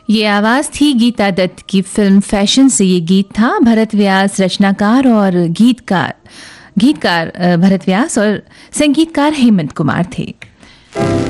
ये आवाज थी गीता दत्त की फिल्म फैशन से ये गीत था। भरत व्यास रचनाकार और गीतकार भरत व्यास और संगीतकार हेमंत कुमार थे।